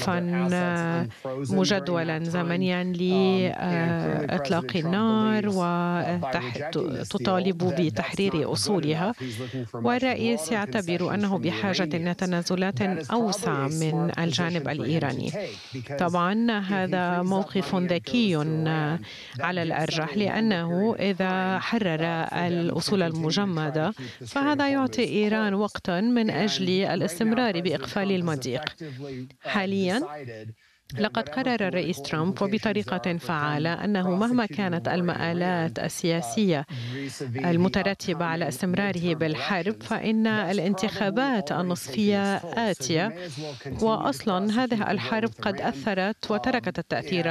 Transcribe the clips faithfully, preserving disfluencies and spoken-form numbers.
وقفا مجدولا زمنيا لإطلاق النار وتطالب بتحرير أصولها. والرئيس يعتبر أنه بحاجة إلى تنازلات أوسع من الجانب الإيراني. طبعا هذا موقف ذكي على الأرجح، لأنه إذا حرر الأصول المجمدة فهذا يعطي إيران وقتا من أجل الاستمرار بإقفال المضيق. حاليا لقد قرر الرئيس ترامب وبطريقة فعالة أنه مهما كانت المآلات السياسية المترتبة على استمراره بالحرب فإن الانتخابات النصفية آتية، وأصلا هذه الحرب قد أثرت وتركت التأثير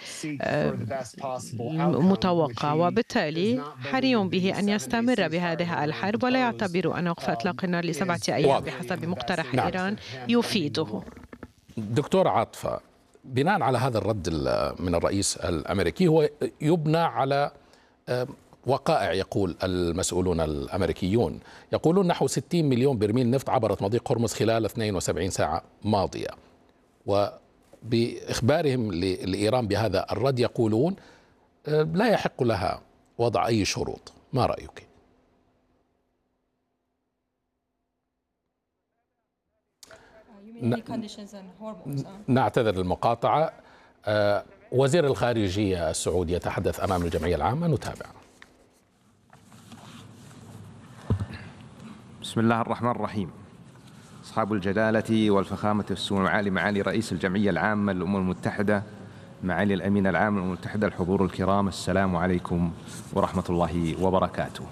المتوقع، وبالتالي حري به أن يستمر بهذه الحرب ولا يعتبر أن وقف إطلاق النار لسبعة أيام بحسب مقترح نعم. إيران يفيده. دكتور عاطفة، بناء على هذا الرد من الرئيس الأمريكي، هو يبنى على وقائع. يقول المسؤولون الأمريكيون، يقولون نحو ستين مليون برميل نفط عبرت مضيق هرمز خلال اثنتين وسبعين ساعة ماضية، وبإخبارهم لإيران بهذا الرد يقولون لا يحق لها وضع أي شروط. ما رأيك؟ نعتذر للمقاطعة. وزير الخارجية السعودي يتحدث أمام الجمعية العامة، نتابع. بسم الله الرحمن الرحيم. أصحاب الجلالة والفخامة والسمو المعالي، معالي رئيس الجمعية العامة للأمم المتحدة، معالي الأمين العام للأمم المتحدة، الحضور الكرام، السلام عليكم ورحمة الله وبركاته.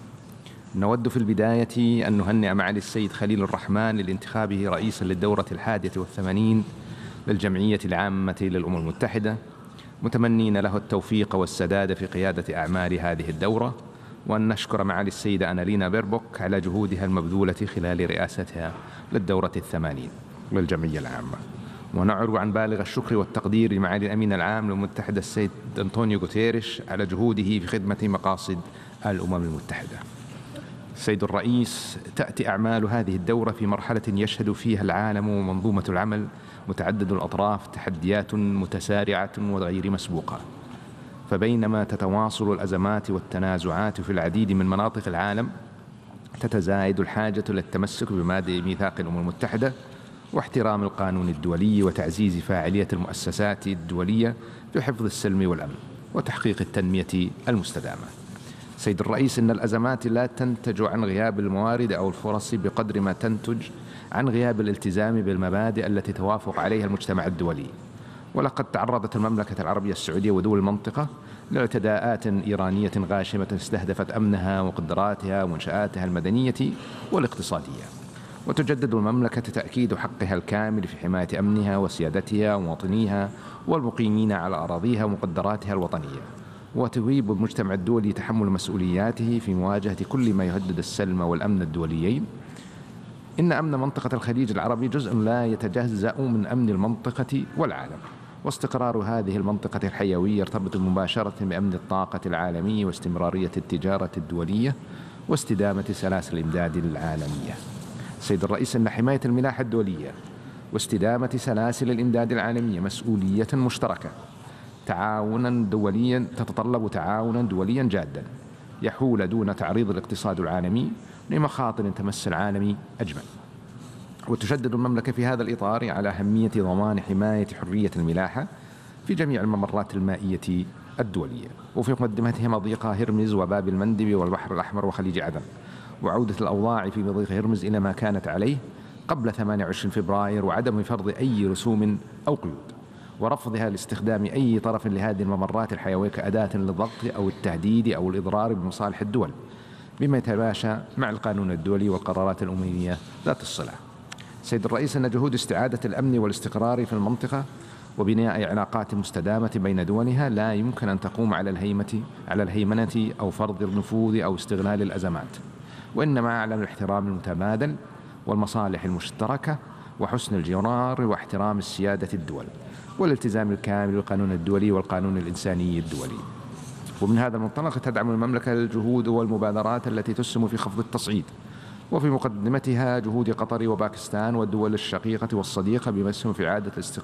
نود في البداية أن نهنئ معالي السيد خليل الرحمن لانتخابه رئيسا للدورة الحادية والثمانين للجمعية العامة للأمم المتحدة، متمنين له التوفيق والسداد في قيادة أعمال هذه الدورة، وأن نشكر معالي السيدة أنالينا بيربوك على جهودها المبذولة خلال رئاستها للدورة الثمانين للجمعية العامة. ونعرب عن بالغ الشكر والتقدير لمعالي الأمين العام للأمم المتحدة السيد أنطونيو غوتيريش على جهوده في خدمة مقاصد الأمم المتحدة. سيد الرئيس، تأتي أعمال هذه الدورة في مرحلة يشهد فيها العالم ومنظومة العمل متعدد الأطراف تحديات متسارعة وغير مسبوقة. فبينما تتواصل الأزمات والتنازعات في العديد من مناطق العالم، تتزايد الحاجة للتمسك بمبادئ ميثاق الأمم المتحدة واحترام القانون الدولي وتعزيز فاعلية المؤسسات الدولية في حفظ السلم والأمن وتحقيق التنمية المستدامة. سيد الرئيس، إن الأزمات لا تنتج عن غياب الموارد أو الفرص بقدر ما تنتج عن غياب الالتزام بالمبادئ التي توافق عليها المجتمع الدولي. ولقد تعرضت المملكة العربية السعودية ودول المنطقة لاعتداءات إيرانية غاشمة استهدفت أمنها وقدراتها ومنشآتها المدنية والاقتصادية. وتجدد المملكة تأكيد حقها الكامل في حماية أمنها وسيادتها ومواطنيها والمقيمين على أراضيها ومقدراتها الوطنية، وتهيب المجتمع الدولي تحمل مسؤولياته في مواجهة كل ما يهدد السلم والأمن الدوليين. إن أمن منطقة الخليج العربي جزء لا يتجزأ من أمن المنطقة والعالم، واستقرار هذه المنطقة الحيوية يرتبط مباشرة بأمن الطاقة العالمي واستمرارية التجارة الدولية واستدامة سلاسل الإمداد العالمية. سيد الرئيس، إن حماية الملاحة الدولية واستدامة سلاسل الإمداد العالمية مسؤولية مشتركة تعاونا دوليا تتطلب تعاونا دوليا جادا يحول دون تعريض الاقتصاد العالمي لمخاطر تمس العالم أجمع. وتشدد المملكة في هذا الإطار على أهمية ضمان حماية حرية الملاحة في جميع الممرات المائية الدولية، وفي مقدمتها مضيق هرمز وباب المندب والبحر الأحمر وخليج عدن، وعودة الأوضاع في مضيق هرمز إلى ما كانت عليه قبل ثمانية وعشرين فبراير، وعدم فرض أي رسوم أو قيود، ورفضها لاستخدام أي طرف لهذه الممرات الحيوية كأداة للضغط أو التهديد أو الإضرار بمصالح الدول، بما يتماشى مع القانون الدولي والقرارات الأممية ذات الصلة. سيد الرئيس، أن جهود استعادة الأمن والاستقرار في المنطقة وبناء علاقات مستدامة بين دولها لا يمكن أن تقوم على الهيمنة على الهيمنة أو فرض النفوذ أو استغلال الأزمات، وإنما على الاحترام المتبادل والمصالح المشتركة وحسن الجوار واحترام السيادة الدول والالتزام الكامل بالقانون الدولي والقانون الإنساني الدولي. ومن هذا المنطلق تدعم المملكة الجهود والمبادرات التي تسهم في خفض التصعيد، وفي مقدمتها جهود قطر وباكستان والدول الشقيقة والصديقة بما يسهم في إعادة الاستقرار